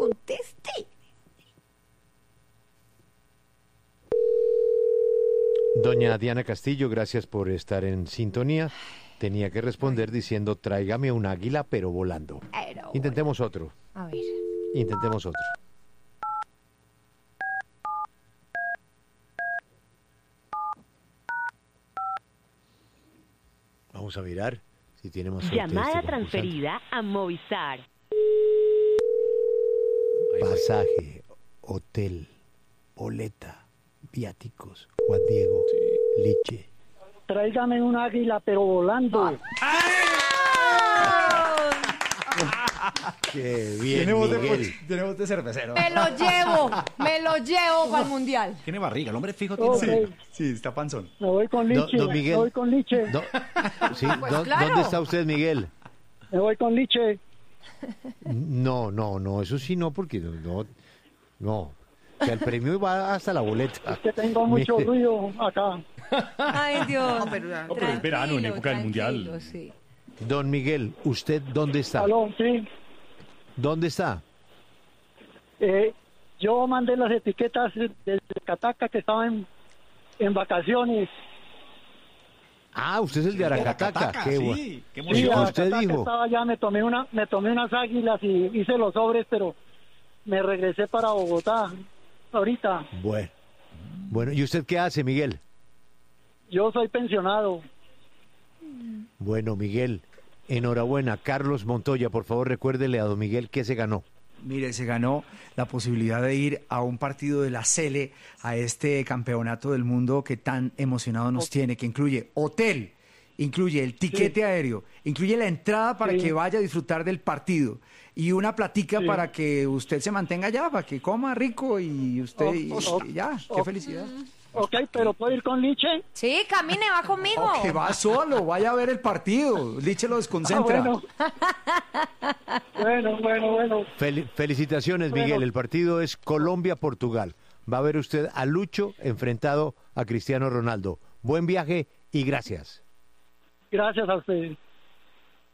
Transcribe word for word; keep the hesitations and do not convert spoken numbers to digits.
conteste. Doña Diana Castillo, gracias por estar en sintonía. Tenía que responder diciendo, tráigame un águila, pero volando. Pero Intentemos otro. A ver. Intentemos otro. Vamos a mirar si tenemos suerte. Llamada este transferida a Movistar. concursante. Pasaje, hotel, boleta, viáticos, Juan Diego, Liche. Tráigame un águila, pero volando. Qué bien, Tiene voz de, Miguel. tiene voz de cervecero. Me lo llevo, me lo llevo para el mundial. Tiene barriga, el hombre fijo tiene Ok. barriga. Sí, está panzón. Me voy con Do- Liche. don Miguel. Me voy con Liche. Do- sí, Pues do- claro. ¿Dónde está usted, Miguel? Me voy con Liche. No, no, no, eso sí no, porque no, no, no. O sea, el premio va hasta la boleta. Que tengo mucho Mire, ruido acá. Ay, Dios. No, pero- No, pero es verano, en época del tranquilo, Mundial. sí. Don Miguel, ¿usted dónde está? Aló, sí. ¿Dónde está? Eh, yo mandé las etiquetas desde Cataca, que estaba en, en vacaciones. Ah, usted es el de Aracataca. Aracataca, Qué sí, bueno. qué Sí, emoción. a usted Cataca dijo. estaba allá, me tomé una, me tomé unas águilas y hice los sobres, pero me regresé para Bogotá ahorita. Bueno. Bueno, ¿y usted qué hace, Miguel? Yo soy pensionado. Bueno, Miguel, enhorabuena. Carlos Montoya, por favor, recuérdele a don Miguel qué se ganó. Mire, se ganó la posibilidad de ir a un partido de la Sele, a este campeonato del mundo que tan emocionado nos tiene, que incluye hotel, incluye el tiquete Sí. aéreo, incluye la entrada para Sí. que vaya a disfrutar del partido y una platica Sí. para que usted se mantenga allá, para que coma rico y usted y, Oh, oh, y ya, qué oh. felicidad. Ok, pero ¿puedo ir con Liche? Sí, camine, va conmigo. Oh, que va solo, vaya a ver el partido, Liche lo Ah, desconcentra. bueno. bueno, bueno, bueno. Fel- felicitaciones, Bueno. Miguel. El partido es Colombia-Portugal. Va a ver usted a Lucho enfrentado a Cristiano Ronaldo. Buen viaje y gracias. Gracias a ustedes.